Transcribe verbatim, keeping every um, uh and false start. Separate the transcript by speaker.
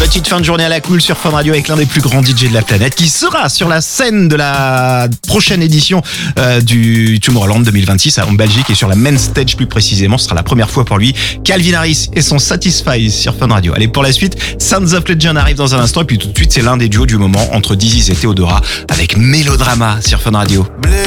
Speaker 1: Petite fin de journée à la cool sur Fun Radio avec l'un des plus grands D J de la planète qui sera sur la scène de la prochaine édition euh, du Tomorrowland deux mille vingt-six en Belgique et sur la main stage plus précisément. Ce sera la première fois pour lui. Calvin Harris et son Satisfy sur Fun Radio. Allez, pour la suite, Sounds of Legend arrive dans un instant et puis tout de suite c'est l'un des duos du moment entre Dizzy et Theodora avec Mélodrama sur Fun Radio.